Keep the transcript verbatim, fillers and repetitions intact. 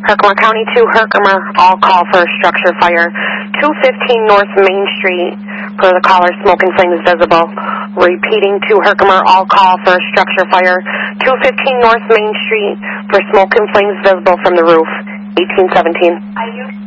Herkimer County two, Herkimer, all call for a structure fire. two fifteen North Main Street, per the caller, smoke and flames visible. Repeating to Herkimer, all call for a structure fire. two fifteen North Main Street, for smoke and flames visible from the roof. eighteen seventeen.